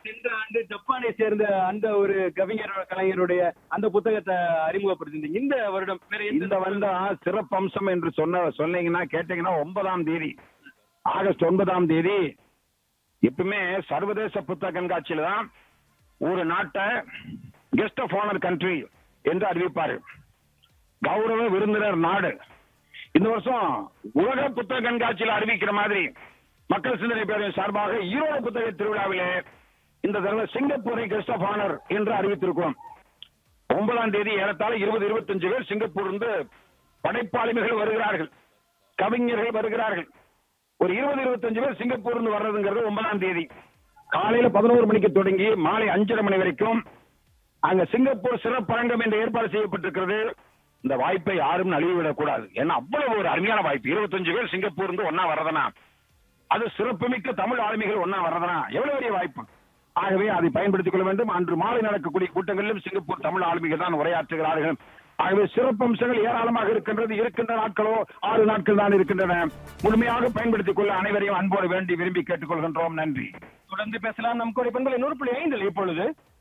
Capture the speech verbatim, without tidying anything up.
சென்ற ஆண்டு ஜப்பானை சேர்ந்த அந்த ஒரு கவிஞர் கலைஞருடைய அந்த புத்தகத்தை அறிமுகப்படுத்திருந்தீங்க. இந்த வருடம் இந்த வருடம் சிறப்பம்சம் என்று சொன்ன சொன்னீங்கன்னா கேட்டீங்கன்னா ஒன்பதாம் தேதி ஆகஸ்ட் ஒன்பதாம் தேதி எப்பவுமே சர்வதேச புத்தக கண்காட்சியில தான் ஒரு நாட்டை கெஸ்ட் ஆஃப் ஆனர் கண்ட்ரி என்று அறிவிப்பாரு. கௌரவ விருந்தினர் நாடு. இந்த வருஷம் உலக புத்தக கண்காட்சியில் அறிவிக்கிற மாதிரி மக்கள் சிந்தனை பேரவை சார்பாக ஈரோடு புத்தக திருவிழாவிலே இந்த தடவை சிங்கப்பூரை கெஸ்ட் ஆஃப் ஆனர் என்று அறிவித்திருக்கிறோம். ஒன்பதாம் தேதி ஏறத்தாழ இருபது இருபத்தஞ்சு பேர் சிங்கப்பூர் இருந்து படைப்பாளிமைகள் வருகிறார்கள், கவிஞர்கள் வருகிறார்கள். ஒரு இருபது இருபத்தஞ்சு பேர் சிங்கப்பூர் இருந்து வர்றதுங்கிறது ஒன்பதாம் தேதி காலையில பதினோரு மணிக்கு தொடங்கி மாலை அஞ்சரை மணி வரைக்கும் அங்க சிங்கப்பூர் சிறப்பரங்கம் என்று ஏற்பாடு செய்யப்பட்டிருக்கிறது. இந்த வாய்ப்பை யாரும் நழுவிவிடக் கூடாது. ஏன்னா அவ்வளவு ஒரு அருமையான வாய்ப்பு. இருபத்தஞ்சு பேர் சிங்கப்பூர் இருந்து ஒன்னா வர்றதுனா, அது சிறப்புமிக்க தமிழ் ஆளுமைகள் ஒன்னா வர்றதுனா எவ்வளவு பெரிய வாய்ப்பு. ஆகவே அதை பயன்படுத்திக் கொள்ள வேண்டும். அன்று மாலை நடக்கக்கூடிய கூட்டங்களிலும் சிங்கப்பூர் தமிழ் ஆளுமைகள் தான் உரையாற்றுகிறார்கள். ஆகவே சிறப்பம்சங்கள் ஏராளமாக இருக்கின்றது. இருக்கின்ற நாட்களோ ஆறு நாட்கள் தான் இருக்கின்றன. முழுமையாக பயன்படுத்திக் கொள்ள அனைவரையும் அன்போடு வேண்டி விரும்பி கேட்டுக் கொள்கின்றோம். நன்றி. தொடர்ந்து பேசலாம். நம் கோடை பண்பலை நூறு புள்ளி ஐந்தில் இப்பொழுது